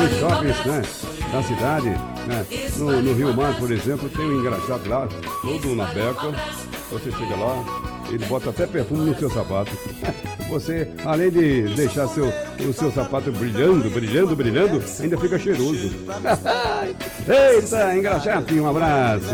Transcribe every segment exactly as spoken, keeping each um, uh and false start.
nos shoppings, né, da cidade, né? No, no Rio Mar, por exemplo, tem um engraxate lá, todo na beca. Você chega lá, ele bota até perfume no seu sapato. Você, além de deixar seu, o seu sapato brilhando, brilhando, brilhando, ainda fica cheiroso. Eita, engraxate, um abraço.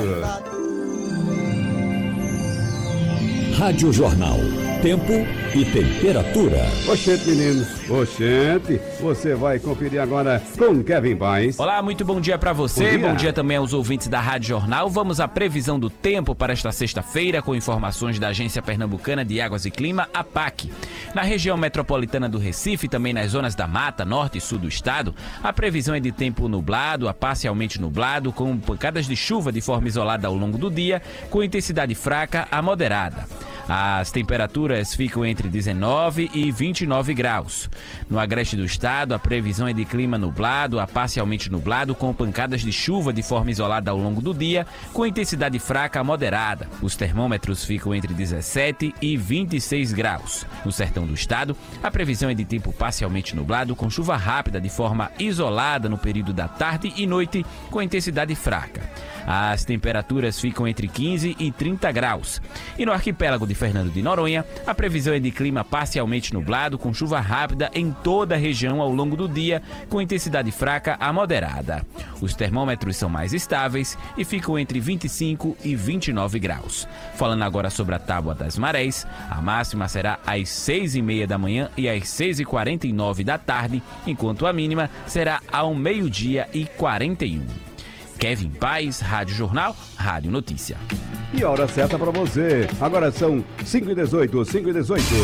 Rádio Jornal. Tempo e temperatura. Oxente, meninos. Oxente, você vai conferir agora com Kevin Paz. Olá, muito bom dia pra você. Bom dia. Bom dia também aos ouvintes da Rádio Jornal. Vamos à previsão do tempo para esta sexta-feira com informações da Agência Pernambucana de Águas e Clima, a APAC. Na região metropolitana do Recife, também nas zonas da Mata, norte e sul do estado, a previsão é de tempo nublado a parcialmente nublado, com pancadas de chuva de forma isolada ao longo do dia, com intensidade fraca a moderada. As temperaturas ficam entre dezenove e vinte e nove graus. No agreste do estado, a previsão é de clima nublado a parcialmente nublado, com pancadas de chuva de forma isolada ao longo do dia, com intensidade fraca a moderada. Os termômetros ficam entre dezessete e vinte e seis graus. No sertão do estado, a previsão é de tempo parcialmente nublado, com chuva rápida de forma isolada no período da tarde e noite, com intensidade fraca. As temperaturas ficam entre quinze e trinta graus. E no arquipélago de Fernando de Noronha, a previsão é de clima parcialmente nublado, com chuva rápida em toda a região ao longo do dia, com intensidade fraca a moderada. Os termômetros são mais estáveis e ficam entre vinte e cinco e vinte e nove graus. Falando agora sobre a tábua das marés, a máxima será às seis e meia da manhã e às seis e quarenta e nove da tarde, enquanto a mínima será ao meio-dia e quarenta e um. Kevin Paz, Rádio Jornal, Rádio Notícia. E a hora certa para você. Agora são cinco e dezoito, cinco e dezoito.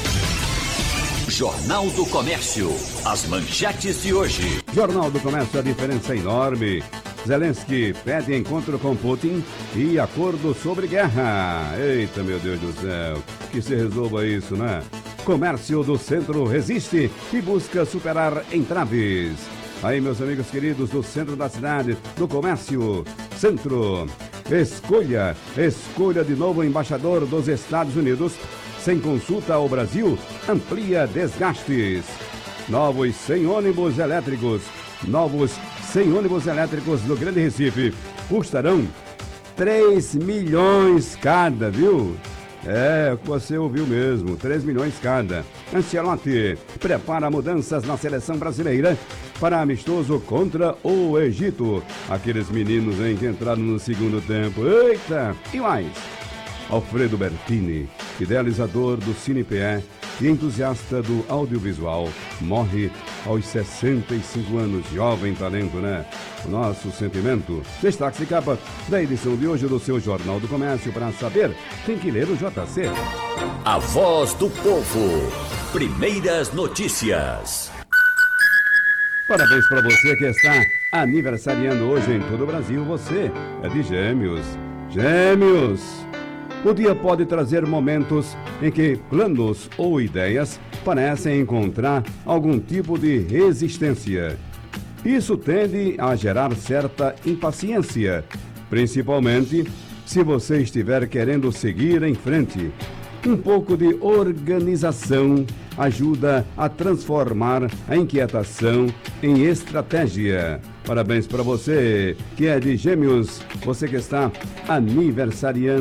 Jornal do Comércio. As manchetes de hoje. Jornal do Comércio, a diferença é enorme. Zelensky pede encontro com Putin e acordo sobre guerra. Eita, meu Deus do céu. Que se resolva isso, né? Comércio do Centro resiste e busca superar entraves. Aí, meus amigos queridos do centro da cidade, do Comércio Centro. Escolha, escolha de novo embaixador dos Estados Unidos. Sem consulta ao Brasil, amplia desgastes. Novos cem ônibus elétricos. Novos cem ônibus elétricos do Grande Recife custarão três milhões cada, viu? É, você ouviu mesmo, três milhões cada. Ancelotti prepara mudanças na seleção brasileira para amistoso contra o Egito. Aqueles meninos, hein, que entraram no segundo tempo. Eita! E mais? Alfredo Bertini, idealizador do Cine P E e entusiasta do audiovisual, morre aos sessenta e cinco anos. Jovem talento, né? O nosso sentimento. Destaque de capa da edição de hoje do seu Jornal do Comércio. Para saber, tem que ler o J C. A voz do povo. Primeiras notícias. Parabéns para você que está aniversariando hoje em todo o Brasil. Você é de Gêmeos. Gêmeos! O dia pode trazer momentos em que planos ou ideias parecem encontrar algum tipo de resistência. Isso tende a gerar certa impaciência, principalmente se você estiver querendo seguir em frente. Um pouco de organização ajuda a transformar a inquietação em estratégia. Parabéns para você que é de Gêmeos, você que está aniversariando.